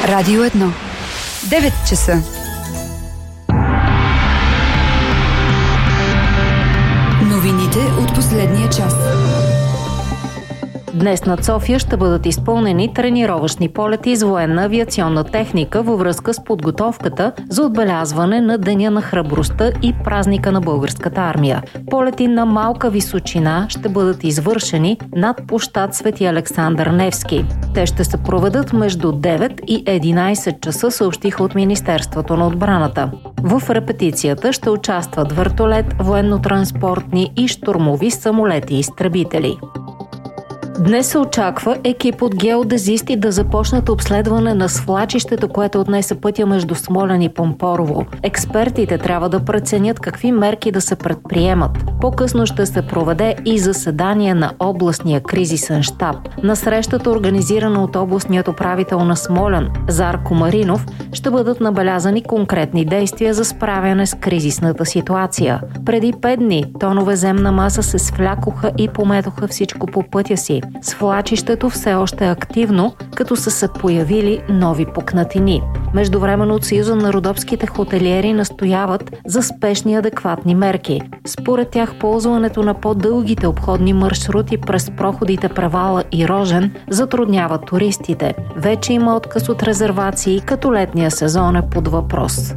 Радио 1. 9 часа. Новините от последния час. Днес над София ще бъдат изпълнени тренировъчни полети с военна авиационна техника във връзка с подготовката за отбелязване на Деня на храбростта и празника на българската армия. Полети на малка височина ще бъдат извършени над площад Свети Александър Невски. Те ще се проведат между 9 и 11 часа, съобщиха от Министерството на отбраната. В репетицията ще участват вертолет, военно-транспортни и щурмови самолети и изтребители. Днес се очаква екип от геодезисти да започнат обследване на свлачището, което отнесе пътя между Смолян и Помпорово. Експертите трябва да преценят какви мерки да се предприемат. По-късно ще се проведе и заседание на областния кризисен щаб. На срещата, организирана от областният управител на Смолян, Зарко Маринов, ще бъдат набелязани конкретни действия за справяне с кризисната ситуация. Преди 5 дни тонове земна маса се свлякоха и пометоха всичко по пътя си. Свлачището все още е активно, като са се появили нови пукнатини. Междувременно от Съюза на родопските хотелиери настояват за спешни адекватни мерки. Според тях ползването на по-дългите обходни маршрути през проходите Превала и Рожен затруднява туристите. Вече има отказ от резервации, като летния сезон е под въпрос.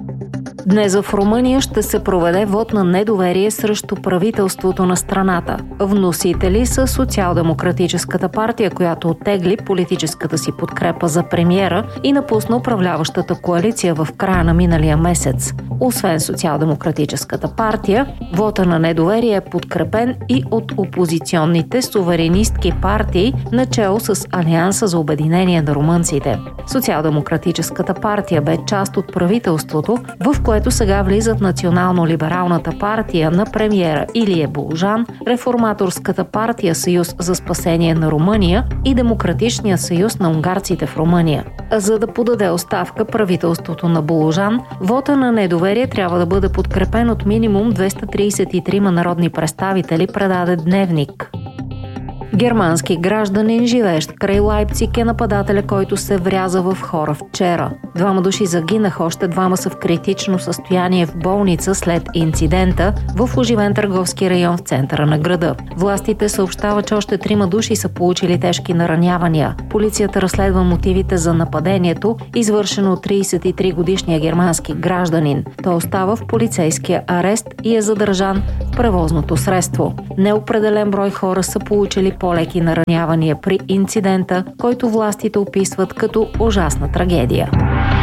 Днес в Румъния ще се проведе вот на недоверие срещу правителството на страната. Вносители са Социал-демократическата партия, която оттегли политическата си подкрепа за премиера и напусна управляващата коалиция в края на миналия месец. Освен Социал-демократическата партия, вота на недоверие е подкрепен и от опозиционните суверенистки партии, начело с Алианса за обединение на румънците. Социал-демократическата партия бе част от правителството, в което сега влизат Национално-либералната партия на премиера Илия Болжан, Реформаторската партия Съюз за спасение на Румъния и Демократичния съюз на унгарците в Румъния. За да подаде оставка правителството на Болжан, вота на недоверие трябва да бъде подкрепен от минимум 233 народни представители, предаде Дневник. Германски гражданин, живеещ край Лайпциг, е нападателя, който се вряза в хора вчера. 2 души загинаха, още 2 са в критично състояние в болница след инцидента в оживен търговски район в центъра на града. Властите съобщават, че още 3 души са получили тежки наранявания. Полицията разследва мотивите за нападението, извършено от 33-годишния германски гражданин. Той остава в полицейския арест и е задържан в превозното средство. Неопределен брой хора са получили по-леки наранявания при инцидента, който властите описват като ужасна трагедия.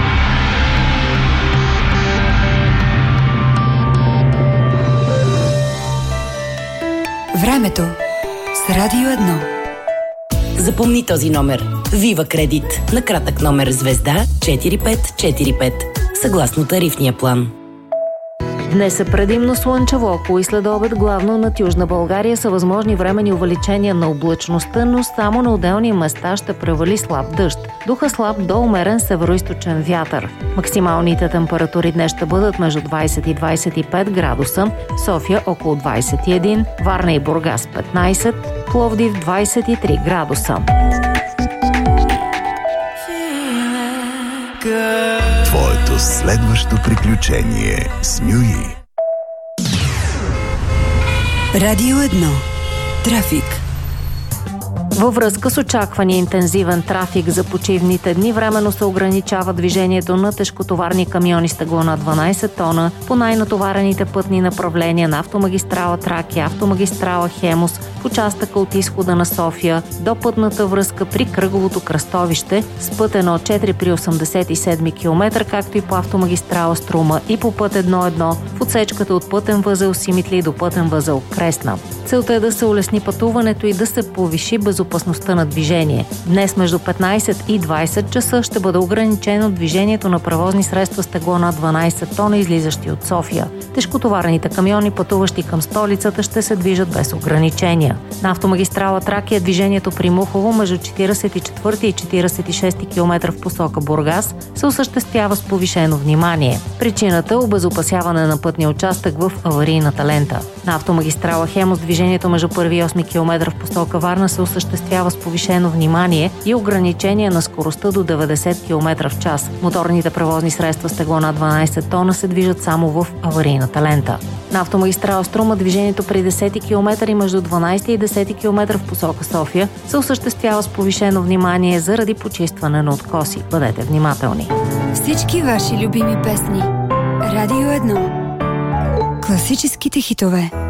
Времето с Радио 1. Запомни този номер. Вива Кредит. На кратък номер звезда 4545. Съгласно тарифния план. Днес е предимно слънчево, около и следобед главно над Южна България са възможни временни увеличения на облачността, но само на отделни места ще превали слаб дъжд. Духа слаб до умерен североизточен вятър. Максималните температури днес ще бъдат между 20 и 25 градуса, София около 21, Варна и Бургас 15, Пловдив 23 градуса. Твоето следващо приключение с Мюи. Радио 1. Трафик. Във връзка с очаквания интензивен трафик за почивните дни, временно се ограничава движението на тежкотоварни камиони с тегло на 12 тона по най-натоварените пътни направления на автомагистрала Тракия, автомагистрала Хемус, в участъка от изхода на София до пътната връзка при кръговото кръстовище с път 1.4 при 87 км, както и по автомагистрала Струма и по път 1.1 в отсечката от пътен възел Симитли до пътен възел Кресна. Целта е да се улесни пътуването и да се повиши безопасността на движение. Днес между 15 и 20 часа ще бъде ограничено движението на превозни средства с тегло над 12 тона, излизащи от София. Тежкотоварните камиони, пътуващи към столицата, ще се движат без ограничения. На автомагистрала Тракия движението при Мухово между 44 и 46 км в посока Бургас се осъществява с повишено внимание. Причината е обезопасяване на пътния участък в аварийната лента. На автомагистрала Хемус движението Движението между 1 и 8 км в посока Варна се осъществява с повишено внимание и ограничение на скоростта до 90 км в час. Моторните превозни средства с тегло над 12 тона се движат само в аварийната лента. На автомагистрала Струма движението при 10 км и между 12 и 10 км в посока София се осъществява с повишено внимание заради почистване на откоси. Бъдете внимателни. Всички ваши любими песни. Радио 1. Класическите хитове.